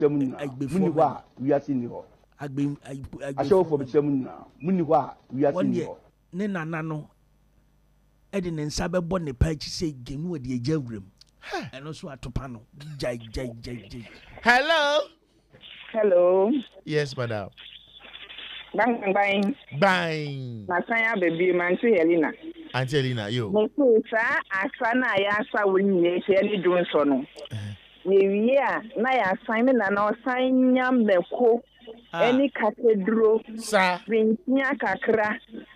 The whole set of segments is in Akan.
Semuna, Muniwa, we are seeing you. I show for Semuna, Muniwa, we are seeing you. Nena Nano, Edin and Sabe Bonnie Patch say, Game with the Jevrim, and also at Topano. Jai. Hello. Hello. Yes, madam. Bang. Masaya baby, Mansi Helena. Auntie Helena, yo. Sir, Asana, Yasa, when you say any doing so. No. Yeah, na assignment and our sign yam the co any cathedral, sir. Vincia Kakra.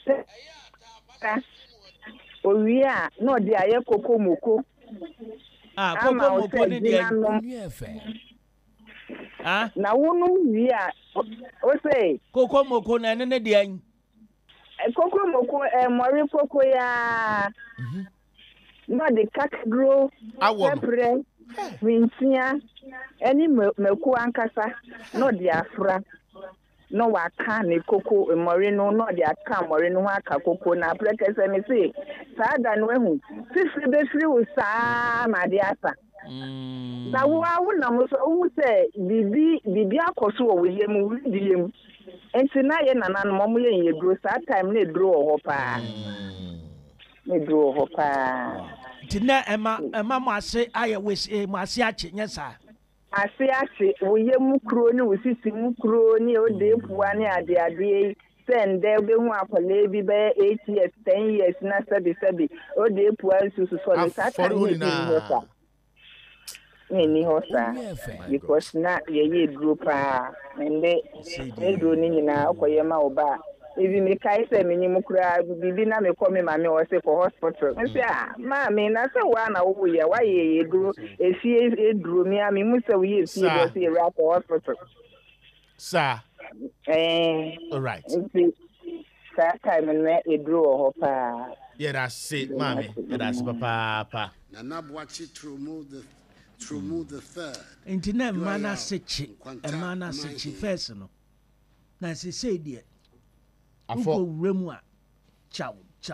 Oh, yeah, no, dear Coco Moko. Coco Moko, na wonu wia o say Coco Moko na ne de an Coco Moko mori Coco ya no the cathedral pepre Vincia any meku ankasa no de afra no waka ne Coco mori no de aka mori no aka Coco na prekese me say sada no ehu sifri be free wo sa ma de asa na wo na mo so wo say bibi akoso wo yem wo diyem enti na ye nanan mo mo ye duro sa time na duro ho pa na duro ho pa tina ema mo ase aye we mo ase ache nyesa ase wo yem kuro ni wo sisi mu kuro ni o de puwa ni ade send there be hu akole bi be 8 years 10 years na sabi o de puwa susu so le sa time ni hosa because na ye group and they do ni na okoyema oba ebi me kai se me ni mukura bibi na me come ma me o se for hospital say ma me na se wa na wo ye wa ye duro efie eduro mi ami mu se wo ye efie do se ra for hospital sir all right that time na eduro ho pa yeah that's it mommy yeah that's papa na nabwachi through the third. Intina mana sechi, emana sechi first no. Na se say dear. Afo remua. Ciao.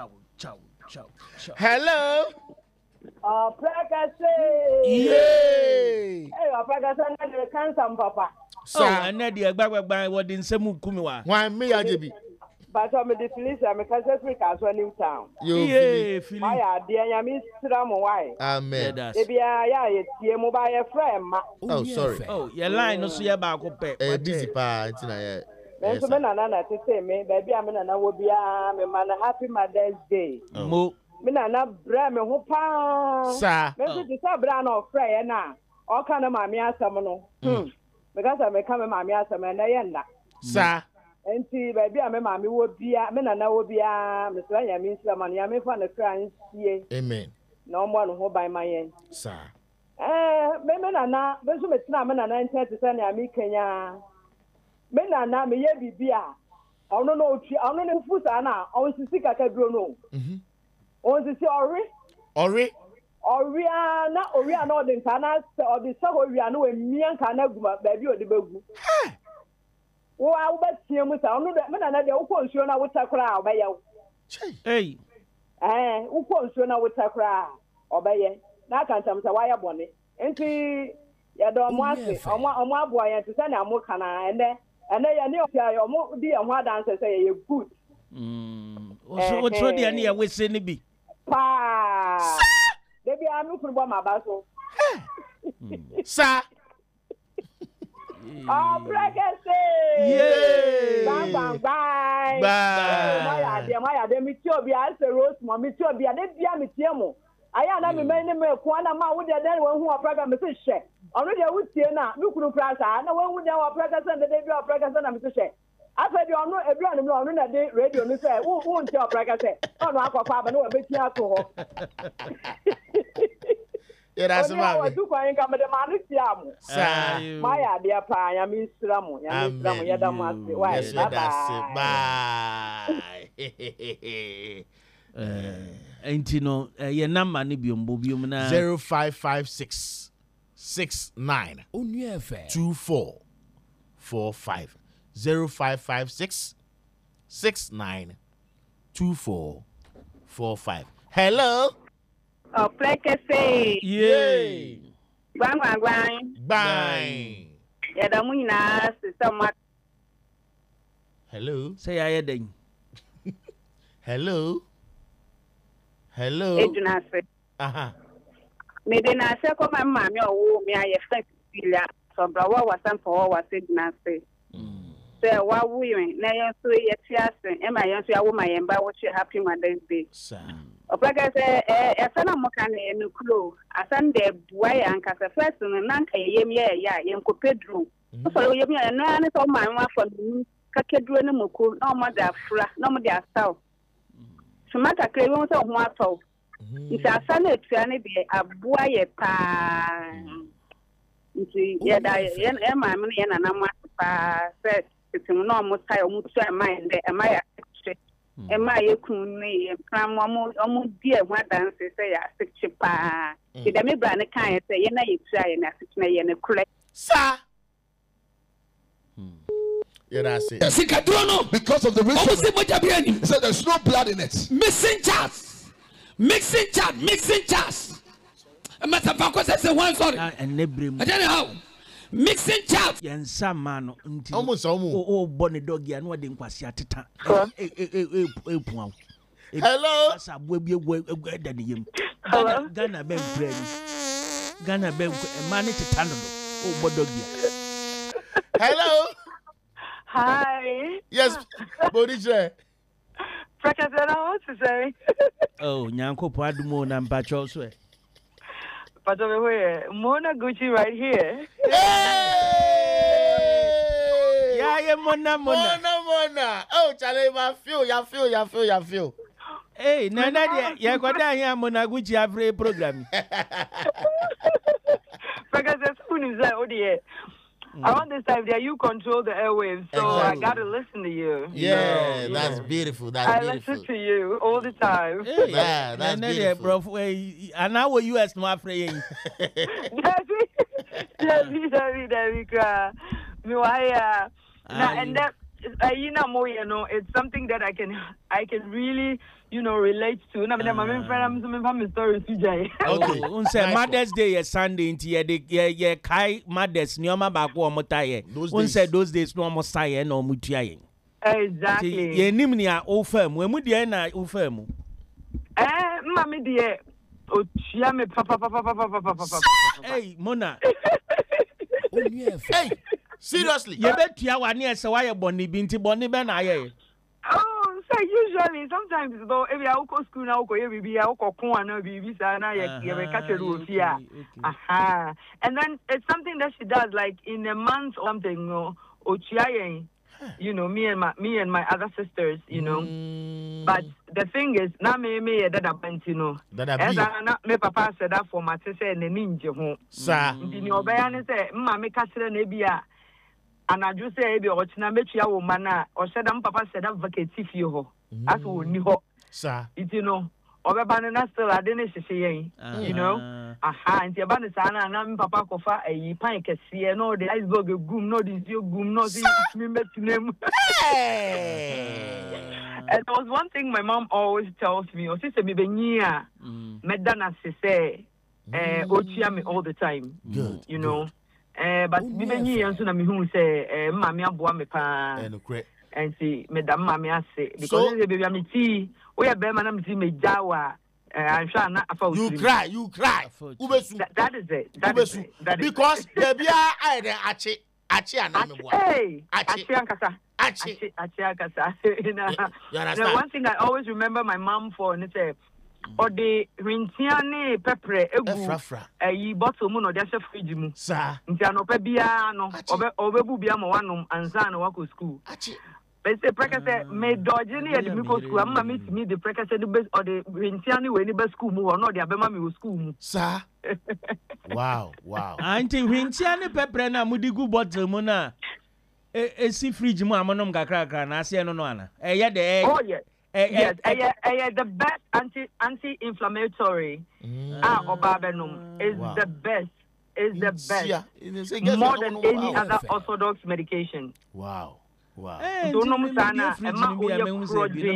Hello. Prakase. Yay. Hey, prakase na de cancer papa. So na de gbagba wo de nsemu kumiwa. Wan me yajebi. But I'm the police, I'm a Kansas Creek as well in town. Yeah, my dear, I miss Stram why. Amen. If you are a mobile friend. Oh, sorry. Oh, your line no see about busy pa, Tina. Benjamin and Anna to say me, baby, I'm in an Awobia, me man, happy Mother's Day. Mo. Minana Bram, who pound. Sir, maybe the Sabran of Freya now. All kind of Mamia Samono. Because I may come a Mamia Samana. Sir. Enti baby ame mami wo bia me nana wo bia me sra nya me nsira man ya me fa na kra nsie amen na omo no ho ban mayen sir me nana be so me tina me nana ntia te na me kenya me nana me ye bibia ono no otwi ono ne fusa na on sisi kaka duro no on sisi ori na ori na odin kana odi so ori na we mian kana guma baby odi begu wo a wo batie mu sa ono me na de wo ko nsuo na wo takra obaye hey wo ko nsuo na wo takra obaye na kan tam sa waya bone enti ya do mo ase omo aboa ya tse na mo kana ene ya ne ofia yo mo di ya ho adanse se ye good o so dia ne ya wese ne bi pa de bi anu kuru bo ma ba so sa oh, pregnancy! Yay! Bye. Maya, de mitio bia se rose mo mitio bia de bia mitie mo. Aya na me me ko na ma wo de den wo hu opraga me se hye. Ono de wutie na me kunu prasa na wo hu de opraga se de bia opraga se na me se hye. Afa de ono ebi ono na de radio no se wo ntie opraga se. Ono akwafa aba na wo beti ato ho. Yeah, that's my way. Do kwa inga me de manu tiamu. Sa. Maya dia pa ya mi sramu, ya da masi. Why? Yes, that's it. Bye. Enti no ye number ni biombo biom na 0556 69 2445 0556 69 2445. Hello. Oh, Prekese. Yay. Bang. Bye. Yadamuna system. Hello. Say I then. Hello. Hello. Maybe I say, come my mammy or me, I expect so Brawa was some for was it Nancy. So, what we now so yet, and my young woman, and by what you happy Mother's Day. Like I say, a son of Mokane and Nuclo, a Sunday, why and Casa first and Nanka, yeah, Yanko Pedro. So, you mean, and none of my wife for Kakadru and Muku, no mother, no mother, so. Mata krewon so ho ato nti asana etuane de aboa ye pa nti ye da ye ma me ye nana ma pa se titim no mo tai o mu tu mind de ma ya e ma ye kun ni e pram o di e ho adanse se ya sikchi pa ti da me bra ne kan se ye na ye tu aye na sikchi na ye ne kure sa yeah, that's it. Because of the ritual. He said there's no blood in it. Mixing charts. Master Fakos says one sorry. And Nebrim. I don't know how. Mixing charts. Yan Samano until almost bonny doggy and what in Quasiatita. Hello. That's a baby than him. Ghana Ben Brain. Ghana Ben Manny Titano. Oh, Bodogia. Hello. Hi. Yes, Bodije. Freckles, I don't know what to say. Oh, Nyanko Padumo and Pacho. But over here, Mona Gucci right here. Yeah, Mona. Oh, Charlie, you feel. Hey, Nana, you got down Mona Gucci every program. Freckles, that's who is that? Oh, dear. Around this time, there you control the airwaves, so I gotta listen to you. Yeah, that's beautiful. I listen to you all the time. Hey, yeah, that's beautiful. Bro, and now we're US no afraid. David, and that it's something that I can really relate to. Na my friend, I'm story CJ. Okay, unse Mother's Day is Sunday into ye kai Mother's nyoma ba ko omotaye. Unse those days no omosaye na omutuaye. Exactly. Ye nim ni a ofam, we mu de na ofam. Mama de otua me papa. Hey, Mona. Hey, seriously. Ye betua wane ese wa ye boni bi nti boni be na aye. Oh, so usually sometimes though if I go school now go baby I go kon na baby sa na ye catch you here. Aha. And then it's something that she does like in a month or something otua me and my other sisters, But the thing is, na me that happened, As me papa said that for my sister and the ninja home. Sir. In your bayan say, me catch the nebia. And I just say, "Be or china mechi ya woman or said papa said that vacancy for you." As we knew, sir. It or banana still I didn't say, Aha, and the banana and papa kofa a pine can see no the iceberg goom, no this you goom, no see me met name. And there was one thing my mom always tells me, or sister me benya, medana se ochia me all the time. Good. But bibeni yansu na me hu say mama aboa me pa and see madam mama say because the baby am tea we are be man am tea me jawa I'm sure na afa you cry ubesu that is it because the bia I dey achi anameboa achi ankasa you understand one thing I always remember my mom for and say or the rintiane pepper egu bottle mu no dey fridge mu sir nti anopa bia no obebu bia mo wanom ansa na wako school but say prekase me dodge ni e me go school amma me the prekase the best or the rintiane we ni be school mu or no dey abema me school mu sir wow anti rintiane pepper na mudigu bottle mu na si fridge mu amonom kakra na ase no no ana ye de oh yeah. Yes, the best anti-inflammatory. Obabenum is the best. Is the best. More than any other orthodox medication. Wow. Wow. Don't sana. Emma we are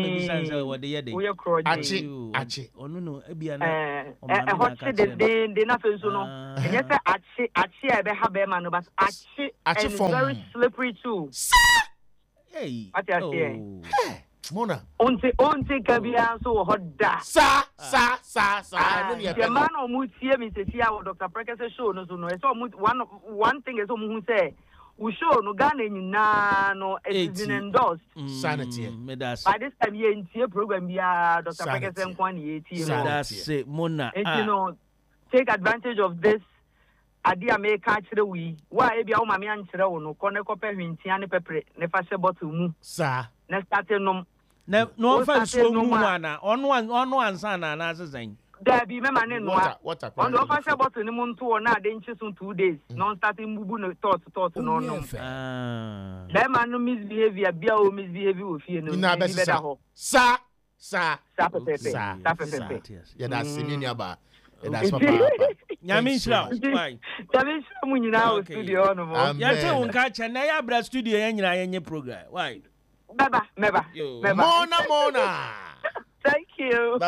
Achi. Ono no ebia na. Hot the na fe so no. Enye say achi e be ha be ma no but achi and very slippery too. Hey. Mona. Onti kabia so hoda. Sa. The man o mu tie me say Dr. Prekese show no so no. So one thing is who say we show no Ghana nyina no it is endorsed. Sanity. By this time ye ntie program bia Dr. Prekese nkwan ye tie no. That's it, Mona. And you know, take advantage of this. Adia me ka kire wi. Wa e bia wo mame ankire wo no. Kone kope hwintia ne pepre ne fa hye bottle mu. Sa. Na start nom. No fa so mu ana. Ono ansa na na asesen. There be me man no. Water. On the official bottle ni muntu o na de nchi so 2 days. Non starting bubu no thought no. Be man no misbehavior bia o misbehave o fie no. Ina be sa. Pepe. Yeah, that's singing about. That's papa. Nyame nshira. Why? Nyame nshira mu nyina o studio no mo. Ya te unka che na ya bra studio ya nyina yenye program. Why? Meba. Mona. Thank you.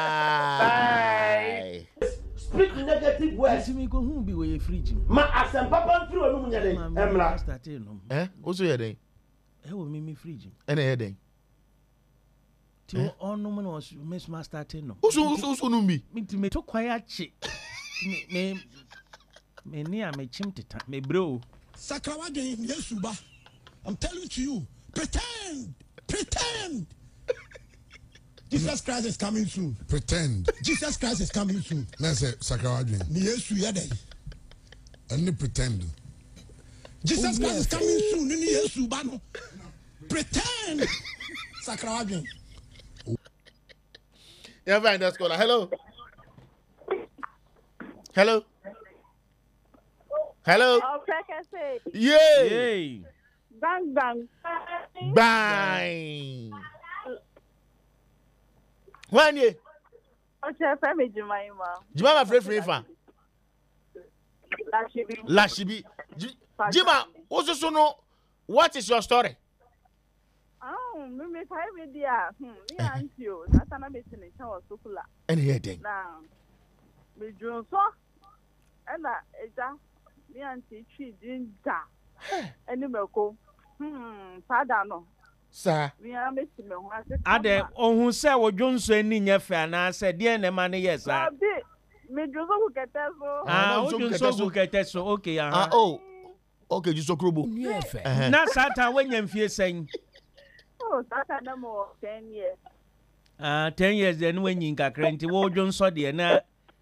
Bye. Speak negative words. Me go hu bi we fridge. Ma asem papa mfiri onu munya den. Emra. Oso ye den. Wo me fridge. Ene ye den. Ti onu mo no miss master ten no. Oso no mbi. Me to kwaya chi. Me ni a me chim teta. Me bro. Sakrawa den Yesuba. I'm telling to you, pretend. Jesus Christ is coming soon. Pretend. Jesus Christ is coming soon. Let's say Sakawadwin. Ni Yesu yede. Only pretend. Jesus Christ is coming soon. Ni Yesu ba no. Pretend. Sakawadwin. Yeah, fine, that's cool. Hello. Oh, Prekese. Yay. Bang. When ye? Oche femi Jumaima. Jima free fa. Lashibi. Jima, also so no. What is your story? Me five media. Me auntie o. Natana be tene chawo sukula. Any here thing. Na. Me drum so. Ena eja. Me auntie twi jinja. Eni meko. Father no. Sir. Me am me ho ase. Ade ohun se wo dwonso ani nya fa na se de na ma ne yes a. Me drum so kete so. Dwonso so kete so. Okay Okay, just so krobo. Na satan wanya mfie sen. Oh, satan na mo 10 years. 10 years then wenyi nkakra nti wo dwonso de na.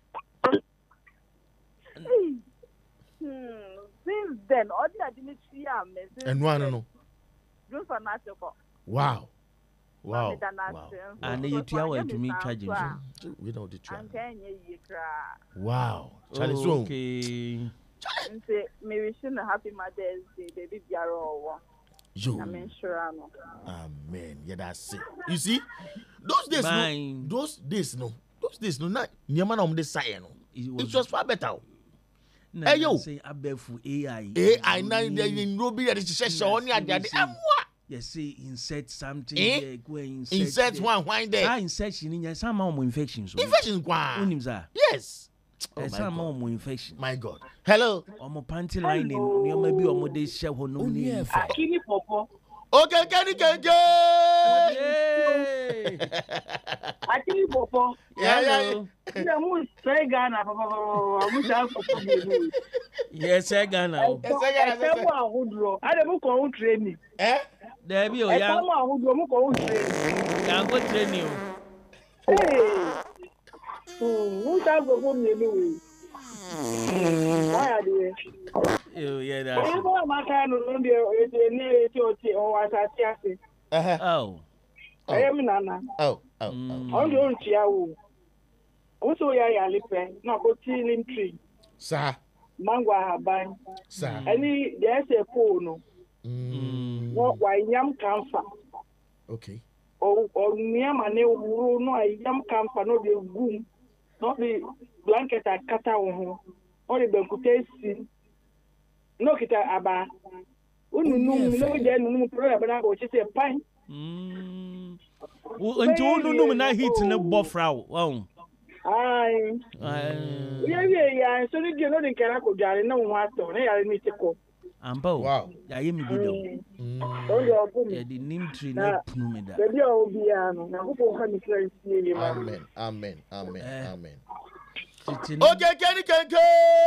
Since then, all the Dimitri and one no. Wow. And you 2 hours to me charging. We don't the charge. Wow. Charlie so. Okay. Me wishing a happy Mother's Day, baby Biaro. Amen. Yeah, that's it. You see, those days no, not Niamana on the side no. It was far better. Hey yo, say abefu AI. AI now in Robi that is session on ya there. You say insert something there, go insert one wine there. Insertion in some more infections. Infection kwa. Yes. Some more infection. My God. Hello. Omo panty lining. You may be omo dey share ho no ni. Akini popo. Okay, Kenny. Akini popo. Yeah. Mu say Ghana papa. Mu say popo. Yes, Ghana. Ese mo ahudro. Ade mu ko training. There be o ya. Ese mo ahudro mu ko training. Ya go training o. Who does go for me anyway? Why are they? Yeah, that's. You know my kind of India is near to or as I say. Oh. I am Nana. Oh. On the Chiao. Also, I live not go tea tree. Sir. Mango haban. Sir. Any there's a phone. What why yam camphor? Okay. Or near my new no, I yam camphor, no the room, not the blanket I cut out. Only the quotation. No kita aba Ununum no je nunum pro ya bana go chi se pan. Nti ununum na hit ne bofra wo. Ai. Yeah, so you know the cara ko jare na wo ato na ya ni tiko. Ambo. Wow. Ya ye mi bido. Ya di nim tree na punu me da. Baby o bia no na ko ka ni friends ni ma. Amen. Okay, Kenny.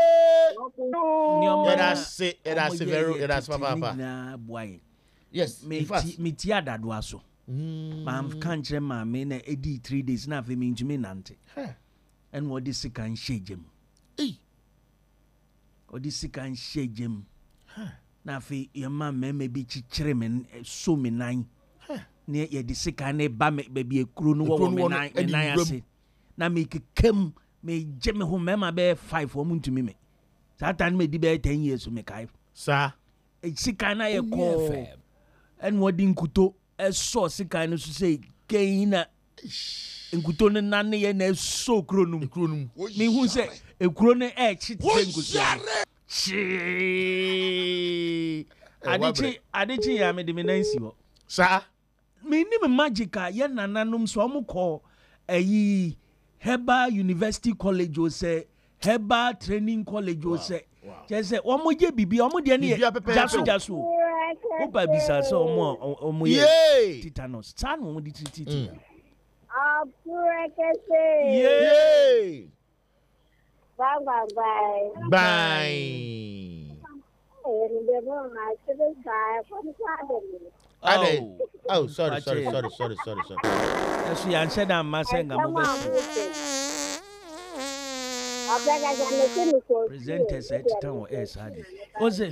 That's it. That's very. That's papa. Na boy. Yes. Me ti adado aso. Mam kan kire ma me na edi 3 days na fe me ntumi nante. En wo di sikan hyejem. Odi sikan hyejem. Na fe ye ma me bi chichire me so me nan. Ne ye di sikan ne ba me bi ekuru no wo me nan ase. Na me kekam me jeme ho mema be 5 wo ntumi me. Satan me di be 10 years me kai. Sir. Sikan na ye ko. En wo di nkuto so sikan no so say keina nkuto no nane ye na so kronum me hu say ekuro no chite nkuso adichi ya me de me nansi ho sa me ni me magica ye nananom so omko ayi Herbal University College o say Herbal Training College o say just say omo je bibi omo de ne jasu Opa bisa so omo ye tetanus san omo di titi yay bye oh sorry Yes, you answer that masenga mo presenter said town is hard oze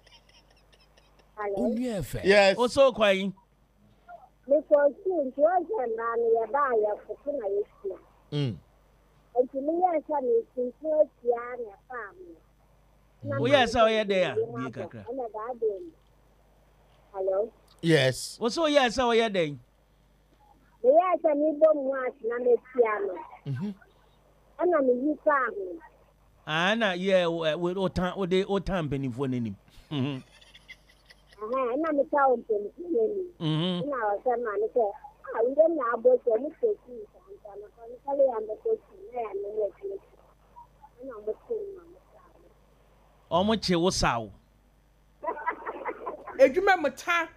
yes also kwai because you just man ya ba ya kufuna yesu Entimi ya sa ni sinto tia na fam o ya sa o ya de ya bi kakra hello yes o so ya sa o ya de ya sa ni bo mu as na me tia no ana mi yi fa ho ana ye o tan penifo nanim ana mi ta o penifo nanim ina o sa ma ni ke we dem na abo so ni se ki sa na ko ni kale ya me ko ti na ya me ye ki ana mo ti na mo omo che wo sawo edwuma mota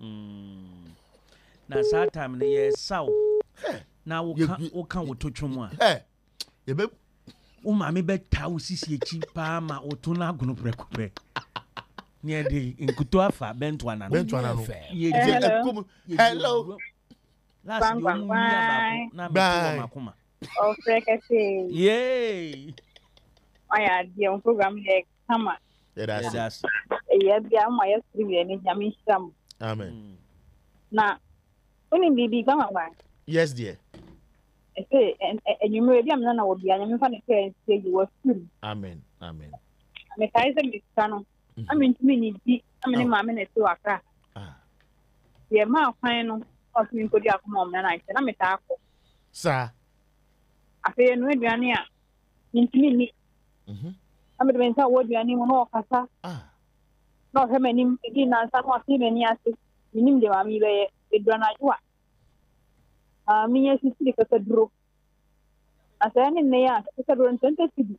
na satam ne ye sawo na wo kan wo totwom a ye be o ma me be ta wo sisi echi pa ma o to na agono prekope ne de nkuto afa bento ana no ye hello last year mu ya ba na me makoma o frekese yay aya dia program de kama that's ya bia ma ya siri ni jami sham amen na oni bibi kama ba yes dear enyume bia mna na wo bia nyame fa ne say you was good amen me kai se mi sano ami ntimi ni di ami ni ma me na so aka ye ma kwan no o timi ko di akoma o na na me ta akọ sa afi no aduane a ntimi ni ami de nsa wo aduane mo no kasa no he mani di na nsa mo afi mani ase minim de ma mi be aduana jwa mi ye sisi ka duro asani ne ya ka duro ntente sidi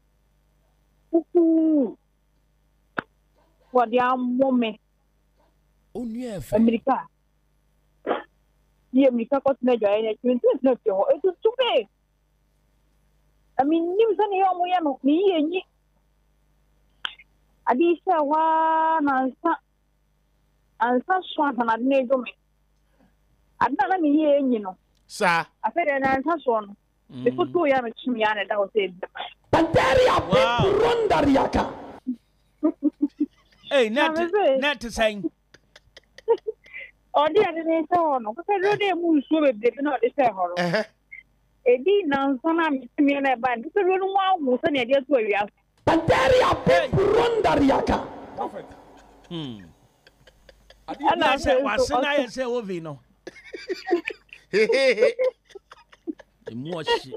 wadi amome America ye America ko tne jo ene 29 yo etu tupe ami nim sani yo mo ya no mi ye nyi adi sha wa na ansa swa na ne jo me adna na mi ye nyi no sa afere na ansa so no be futu ya me chimi ya na da o se Panteria Rondariaka. Hey, not to say. Oh, dear, they saw no, because I really moved so they did not say horror. A dean now, son, I'm me and a band. This is one who sent a dear to you. Panteria Rondariaka. And I said, what's the I say, Ovino? Emotion.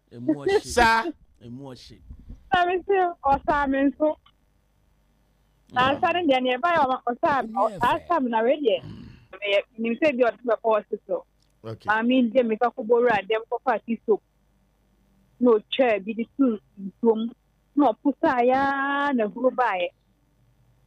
Sa emotion. I'm still or Simon so. na sare de ne ba ya o sa na ready ni say bi o to for so okay I mean dem me ka ko bora dem ko party so no chair bi di tu no pusa ya na huru bae